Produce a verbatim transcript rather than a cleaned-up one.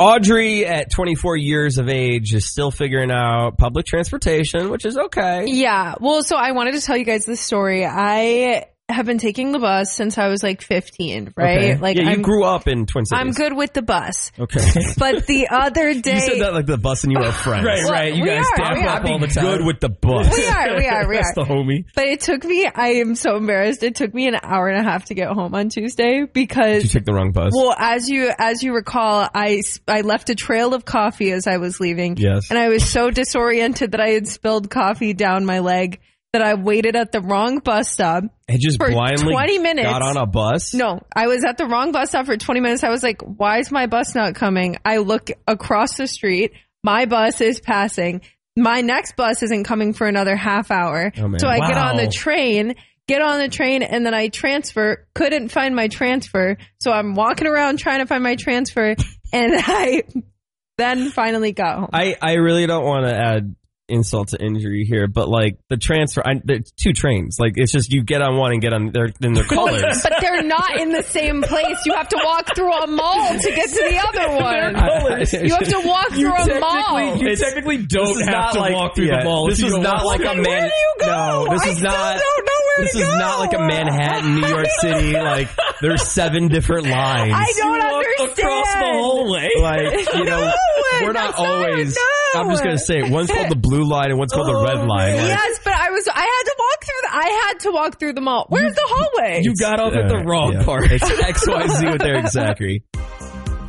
Audrey, at twenty-four years of age, is still figuring out public transportation, which is okay. Yeah. Well, so I wanted to tell you guys this story. I have been taking the bus since I was like fifteen, right? Okay. Like yeah, you I'm, grew up in Twin Cities. I'm good with the bus. Okay. But the other day... You said that like the bus and you were friends. Right, right. You we guys are, dap we up are. all the time. Good with the bus. We are, we are, we That's are. the homie. But it took me, I am so embarrassed. It took me an hour and a half to get home on Tuesday because... Did you take the wrong bus? Well, as you, as you recall, I, I left a trail of coffee as I was leaving. Yes. And I was so disoriented that I had spilled coffee down my leg that I waited at the wrong bus stop. And just for blindly twenty minutes. got on a bus? No, I was at the wrong bus stop for twenty minutes. I was like, why is my bus not coming? I look across the street. My bus is passing. My next bus isn't coming for another half hour. Oh, man. So I get on Wow. the train, get on the train, and then I transfer. Couldn't find my transfer. So I'm walking around trying to find my transfer. And I then finally got home. I, I really don't want to add insult to injury here, but like the transfer, I, there's two trains. Like it's just you get on one and get on their in their colors. But they're not in the same place. You have to walk through a mall to get to the other one. You have to walk through a mall. You It's- technically This don't is have not to like- walk through yeah, the mall. This if is you not don't like a want to. man. Where do you go? No, this I is still not. don't know where This to is go. not like a Manhattan, New York City. Like there's seven different lines. I don't You walk understand. across the hallway. Like you know, No, we're not that's not- always. no. I'm just gonna say one's called the blue line and one's called the Oh, red line. Like, Yes, but I was. I had to walk through. The, I had to walk through the mall. Where's the hallway? You got off at the uh, wrong yeah. part. It's X Y Z with Eric Zachary.